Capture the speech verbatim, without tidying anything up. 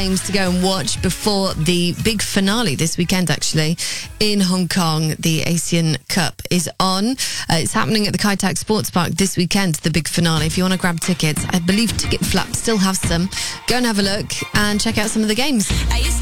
games to go and watch before the big finale this weekend, actually, in Hong Kong. The Asian Cup is on. Uh, it's happening at the Kai Tak Sports Park this weekend, the big finale. If you want to grab tickets, I believe Ticket Flap still have some. Go and have a look and check out some of the games.